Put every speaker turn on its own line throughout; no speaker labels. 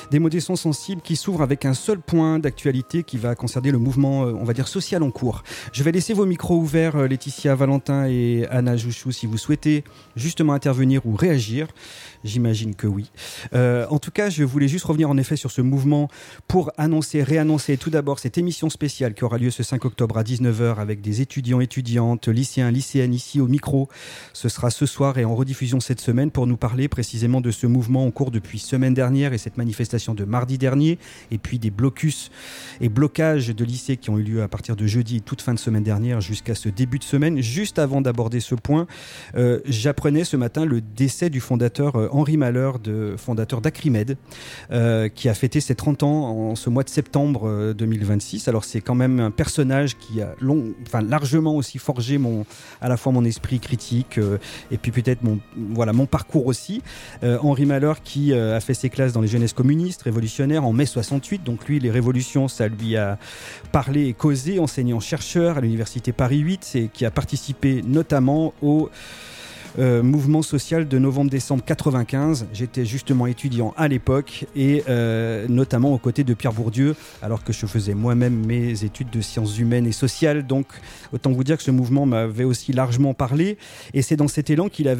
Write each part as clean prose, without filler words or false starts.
Des mots d'essence sensibles qui s'ouvrent avec un seul point d'actualité qui va concerner le mouvement, on va dire, social en cours. Je vais laisser vos micros ouverts, Laetitia, Valentin et Anna Jouchou, si vous souhaitez justement intervenir ou réagir. J'imagine que oui. En tout cas, je voulais juste revenir en effet sur ce mouvement pour réannoncer tout d'abord cette émission spéciale qui aura lieu ce 5 octobre à 19h avec des étudiants, étudiantes, lycéens, lycéennes ici au micro. Ce sera ce soir et en rediffusion cette semaine pour nous parler précisément de ce mouvement en cours depuis semaine dernière et cette manifestation de mardi dernier et puis des blocus et blocages de lycées qui ont eu lieu à partir de jeudi et toute fin de semaine dernière jusqu'à ce début de semaine. Juste avant d'aborder ce point, j'apprenais ce matin le décès du fondateur Henri Malheur, fondateur d'Acrimed, qui a fêté ses 30 ans en ce mois de septembre 2026. Alors c'est quand même un personnage qui a largement aussi forgé à la fois mon esprit critique et puis peut-être mon parcours aussi. Henri Malheur qui a fait ses classes dans les jeunesses communistes, révolutionnaires en mai 68. Donc lui, les révolutions, ça lui a parlé et causé, enseignant-chercheur à l'université Paris 8 et qui a participé notamment au mouvement social de novembre-décembre 95. J'étais justement étudiant à l'époque et notamment aux côtés de Pierre Bourdieu alors que je faisais moi-même mes études de sciences humaines et sociales. Donc autant vous dire que ce mouvement m'avait aussi largement parlé et c'est dans cet élan qu'il a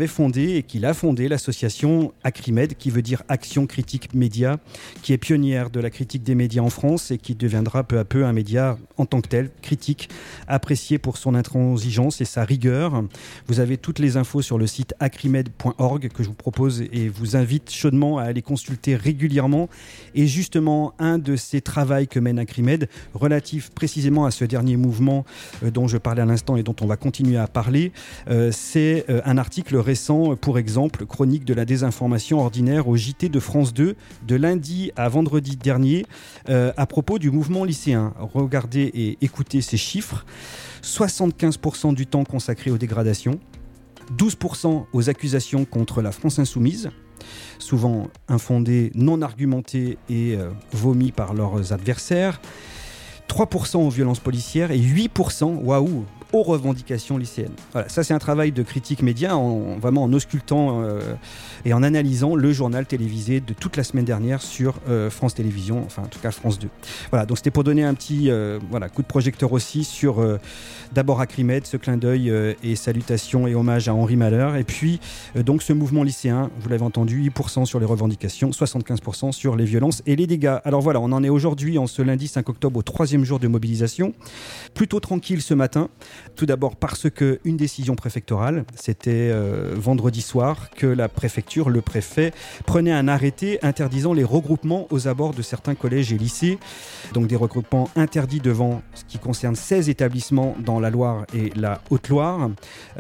fondé l'association Acrimed, qui veut dire Action Critique Média, qui est pionnière de la critique des médias en France et qui deviendra peu à peu un média en tant que tel, critique, apprécié pour son intransigeance et sa rigueur. Vous avez toutes les infos sur le site acrimed.org que je vous propose et vous invite chaudement à aller consulter régulièrement. Et justement, un de ces travaux que mène Acrimed, relatif précisément à ce dernier mouvement dont je parlais à l'instant et dont on va continuer à parler, c'est un article récent, pour exemple, chronique de la désinformation ordinaire au JT de France 2, de lundi à vendredi dernier, à propos du mouvement lycéen. Regardez et écoutez ces chiffres. 75% du temps consacré aux dégradations, 12% aux accusations contre la France insoumise, souvent infondées, non argumentées et vomies par leurs adversaires, 3% aux violences policières et 8%, waouh, aux revendications lycéennes. Voilà, ça c'est un travail de critique média, vraiment en auscultant et en analysant le journal télévisé de toute la semaine dernière sur France Télévisions, enfin en tout cas France 2. Voilà, donc c'était pour donner un petit coup de projecteur aussi sur d'abord Acrimed, ce clin d'œil et salutations et hommage à Henri Malheur, et puis donc ce mouvement lycéen, vous l'avez entendu, 8% sur les revendications, 75% sur les violences et les dégâts. Alors voilà, on en est aujourd'hui en ce lundi 5 octobre au 3e jour de mobilisation, plutôt tranquille ce matin. Tout d'abord parce qu'une décision préfectorale, c'était vendredi soir que la préfecture, le préfet, prenait un arrêté interdisant les regroupements aux abords de certains collèges et lycées. Donc des regroupements interdits devant ce qui concerne 16 établissements dans la Loire et la Haute-Loire.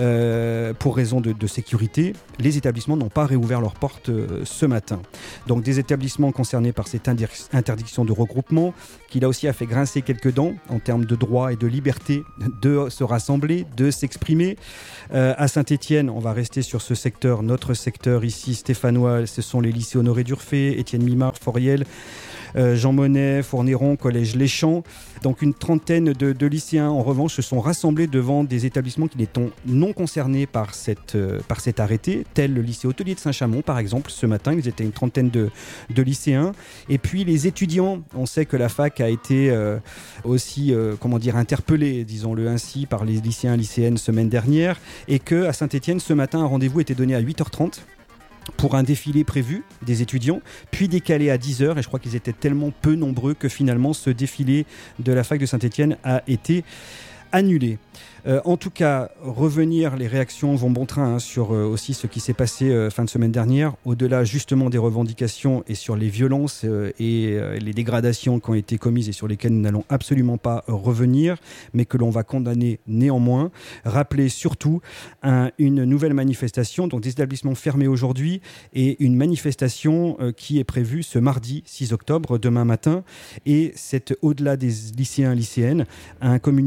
Pour raison de sécurité, les établissements n'ont pas réouvert leurs portes ce matin. Donc des établissements concernés par cette interdiction de regroupement, qui là aussi a fait grincer quelques dents en termes de droit et de liberté de se rassembler, de s'exprimer. À Saint-Étienne, on va rester sur ce secteur, notre secteur ici stéphanois, ce sont les lycées Honoré d'Urfé, Étienne Mimard, Foriel, Jean Monnet, Fournéron, Collège Les Champs. Donc une trentaine de lycéens en revanche se sont rassemblés devant des établissements qui n'étaient non concernés par cet arrêté, tel le lycée hôtelier de Saint-Chamond par exemple. Ce matin, ils étaient une trentaine de lycéens. Et puis les étudiants, on sait que la fac a été aussi interpellée, disons-le ainsi, par les lycéens et lycéennes semaine dernière, et qu'à Saint-Étienne, ce matin, un rendez-vous était donné à 8h30 pour un défilé prévu des étudiants, puis décalé à 10h, et je crois qu'ils étaient tellement peu nombreux que finalement ce défilé de la fac de Saint-Étienne a été annulé. En tout cas, revenir, les réactions vont bon train sur aussi ce qui s'est passé fin de semaine dernière, au-delà justement des revendications et sur les violences et les dégradations qui ont été commises et sur lesquelles nous n'allons absolument pas revenir, mais que l'on va condamner néanmoins. Rappeler surtout une nouvelle manifestation, donc des établissements fermés aujourd'hui, et une manifestation qui est prévue ce mardi 6 octobre, demain matin, et c'est au-delà des lycéens et lycéennes, un communiqué aussi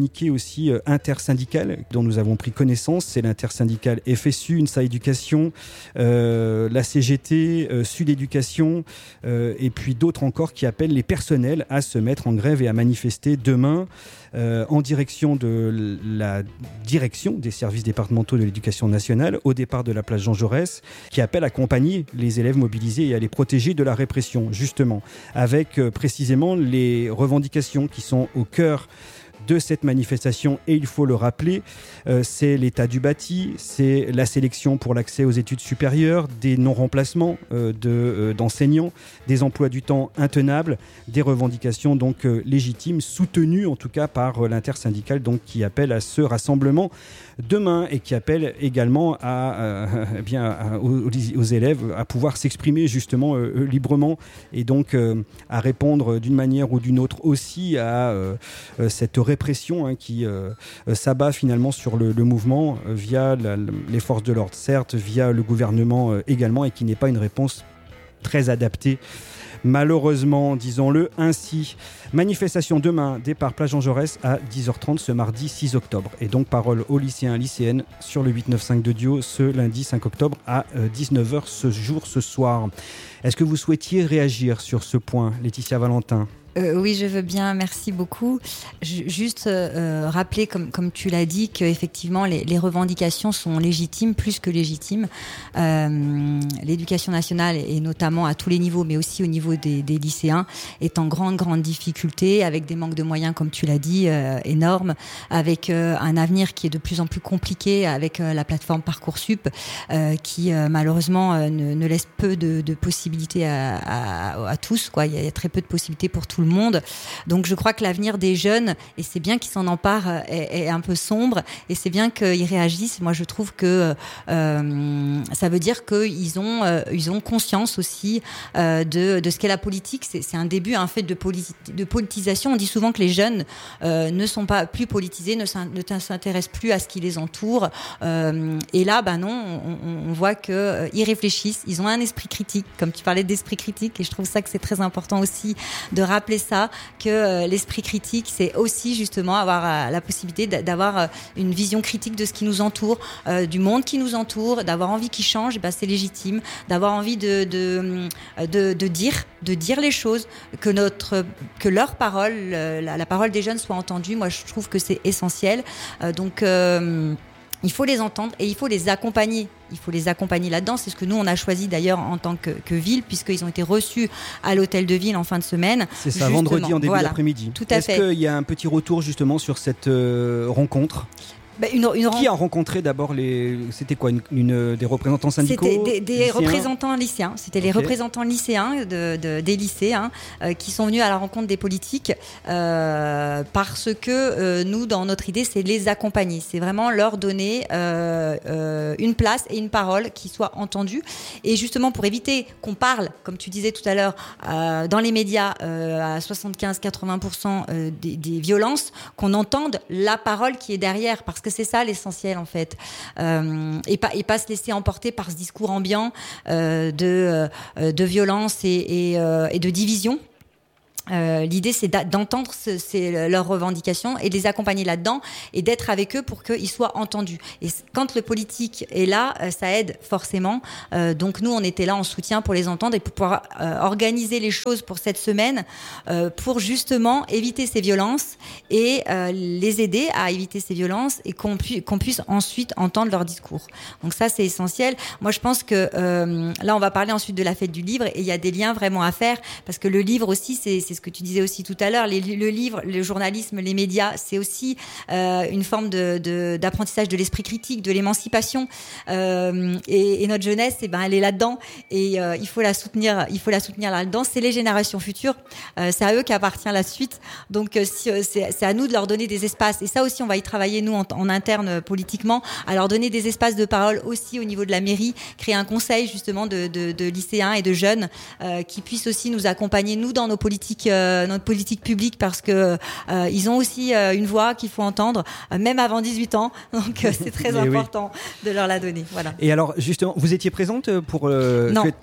aussi intersyndicales dont nous avons pris connaissance. C'est l'intersyndicale FSU, UNSA Éducation, la CGT, Sud Éducation et puis d'autres encore qui appellent les personnels à se mettre en grève et à manifester demain en direction de la direction des services départementaux de l'éducation nationale au départ de la place Jean Jaurès, qui appelle à accompagner les élèves mobilisés et à les protéger de la répression, justement, avec précisément les revendications qui sont au cœur de cette manifestation, et il faut le rappeler, c'est l'état du bâti, c'est la sélection pour l'accès aux études supérieures, des non-remplacements d'enseignants, des emplois du temps intenables, des revendications donc légitimes, soutenues en tout cas par l'intersyndicale, donc qui appelle à ce rassemblement demain et qui appelle également aux élèves à pouvoir s'exprimer justement librement et donc à répondre d'une manière ou d'une autre aussi à cette répression qui s'abat finalement sur le mouvement via les forces de l'ordre, certes, via le gouvernement également, et qui n'est pas une réponse très adaptée. Malheureusement, disons-le ainsi. Manifestation demain, départ Place Jean Jaurès à 10h30 ce mardi 6 octobre. Et donc parole aux lycéens et lycéennes sur le 895 de Dio ce lundi 5 octobre à 19h ce soir. Est-ce que vous souhaitiez réagir sur ce point, Laetitia Valentin ?
Oui, je veux bien, merci beaucoup. Juste rappeler, comme tu l'as dit, qu'effectivement les revendications sont légitimes, plus que légitimes. L'éducation nationale, et notamment à tous les niveaux, mais aussi au niveau des lycéens, est en grande difficulté, avec des manques de moyens, comme tu l'as dit, énormes, avec un avenir qui est de plus en plus compliqué, avec la plateforme Parcoursup, qui malheureusement ne laisse peu de possibilités à tous, quoi. Il y a très peu de possibilités pour tout le monde. Donc je crois que l'avenir des jeunes, et c'est bien qu'ils s'en emparent, est un peu sombre, et c'est bien qu'ils réagissent. Moi je trouve que ça veut dire qu'ils ont conscience aussi de ce qu'est la politique. C'est un début, un fait de politisation. On dit souvent que les jeunes ne sont pas plus politisés, ne s'intéressent plus à ce qui les entoure, et là non, on voit qu'ils réfléchissent, ils ont un esprit critique, comme tu parlais d'esprit critique, et je trouve ça que c'est très important aussi de rappeler ça, que l'esprit critique, c'est aussi justement avoir la possibilité d'avoir une vision critique de ce qui nous entoure, du monde qui nous entoure, d'avoir envie qu'il change. C'est légitime, d'avoir envie de dire les choses, que leur parole, la parole des jeunes soit entendue. Moi, je trouve que c'est essentiel. Donc il faut les entendre et il faut les accompagner. Il faut les accompagner là-dedans. C'est ce que nous, on a choisi d'ailleurs en tant que ville, puisqu'ils ont été reçus à l'hôtel de ville en fin de semaine.
C'est ça, justement, vendredi en début d'après-midi.
Tout à fait.
Est-ce qu'il y a un petit retour justement sur cette rencontre ? Qui a rencontré d'abord c'était quoi, des représentants syndicaux?
C'était des représentants lycéens. C'était les représentants lycéens des lycées qui sont venus à la rencontre des politiques parce que nous, dans notre idée, c'est les accompagner. C'est vraiment leur donner une place et une parole qui soit entendue. Et justement, pour éviter qu'on parle, comme tu disais tout à l'heure, dans les médias, à 75-80% des violences, qu'on entende la parole qui est derrière, parce que c'est ça l'essentiel en fait, et pas se laisser emporter par ce discours ambiant de violence et de division. L'idée, c'est d'entendre leurs revendications et de les accompagner là-dedans et d'être avec eux pour qu'ils soient entendus. Et quand le politique est là, ça aide forcément. Donc nous, on était là en soutien pour les entendre et pour pouvoir organiser les choses pour cette semaine, pour justement éviter ces violences et les aider à éviter ces violences et qu'on puisse ensuite entendre leur discours. Donc ça, c'est essentiel. Moi, je pense que là, on va parler ensuite de la fête du livre et il y a des liens vraiment à faire parce que le livre aussi, c'est ce que tu disais aussi tout à l'heure, le livre, le journalisme, les médias, c'est aussi une forme d'apprentissage de l'esprit critique, de l'émancipation. Et notre jeunesse, elle est là-dedans et il faut la soutenir là-dedans. C'est les générations futures, c'est à eux qu'appartient la suite. Donc c'est à nous de leur donner des espaces. Et ça aussi, on va y travailler nous en interne politiquement, à leur donner des espaces de parole aussi au niveau de la mairie, créer un conseil justement de lycéens et de jeunes qui puissent aussi nous accompagner nous dans notre politique publique parce que ils ont aussi une voix qu'il faut entendre même avant 18 ans, donc c'est très important de leur la donner. Voilà.
Et alors justement, vous étiez présente pour
non.
Non.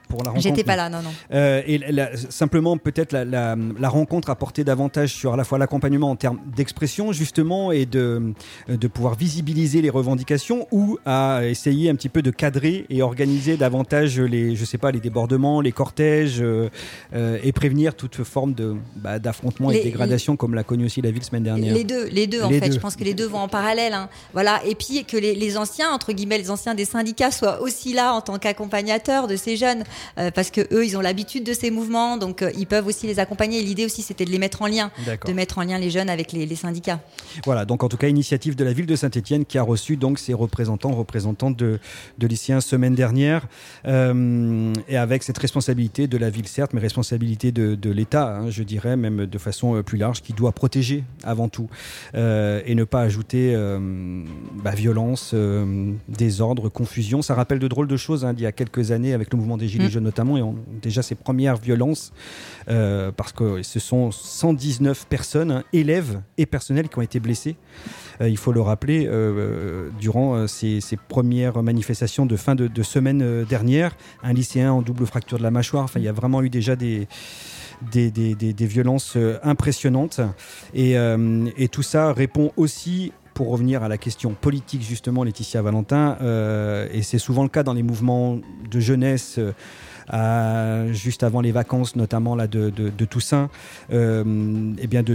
pour la rencontre?
J'étais pas là, non.
Simplement, peut-être la rencontre a porté davantage sur à la fois l'accompagnement en termes d'expression, justement, et de pouvoir visibiliser les revendications, ou à essayer un petit peu de cadrer et organiser davantage les débordements, les cortèges, et prévenir toute forme d'affrontement et de dégradation, comme l'a connu aussi la ville semaine dernière.
Les deux en fait. Je pense que les deux vont en parallèle. Hein. Voilà. Et puis que les anciens, entre guillemets, les anciens des syndicats soient aussi là en tant qu'accompagnateurs de ces jeunes, parce que eux, ils ont l'habitude de ces mouvements, donc ils peuvent aussi les accompagner. Et l'idée aussi, c'était de les mettre en lien, de mettre en lien les jeunes avec les syndicats. Voilà.
Donc en tout cas, initiative de la ville de Saint-Étienne qui a reçu donc ses représentantes de lycéens semaine dernière, et avec cette responsabilité de la ville, certes, mais responsabilité de l'État, hein, je dirais même de façon plus large, qui doit protéger avant tout, et ne pas ajouter violence, désordre, confusion. Ça rappelle de drôles de choses, hein, d'il y a quelques années avec le mouvement des Gilets jaunes notamment, et déjà ces premières violences, parce que ce sont 119 personnes, hein, élèves et personnels, qui ont été blessés. Il faut le rappeler, durant ces premières manifestations de fin de semaine dernière, un lycéen en double fracture de la mâchoire. Enfin, il y a vraiment eu déjà des violences impressionnantes, et tout ça répond aussi, pour revenir à la question politique justement, Laetitia Valentin, et c'est souvent le cas dans les mouvements de jeunesse, juste avant les vacances, notamment là de Toussaint, et bien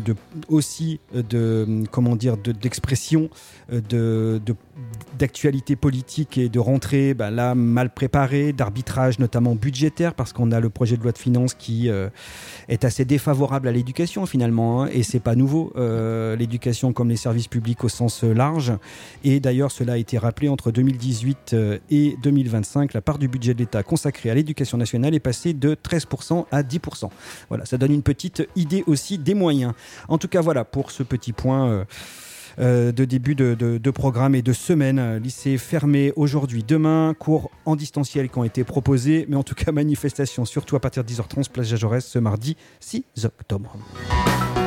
d'expression d'actualité politique et de rentrée là mal préparée, d'arbitrage notamment budgétaire, parce qu'on a le projet de loi de finances qui est assez défavorable à l'éducation finalement, hein, et c'est pas nouveau, l'éducation comme les services publics au sens large. Et d'ailleurs, cela a été rappelé, entre 2018 et 2025, la part du budget de l'État consacrée à l'éducation nationale est passée de 13% à 10%. Voilà, ça donne une petite idée aussi des moyens. En tout cas, voilà pour ce petit point de début de programme et de semaine. Lycée fermé aujourd'hui, demain, cours en distanciel qui ont été proposés, mais en tout cas manifestation surtout à partir de 10h30 place Jean Jaurès ce mardi 6 octobre.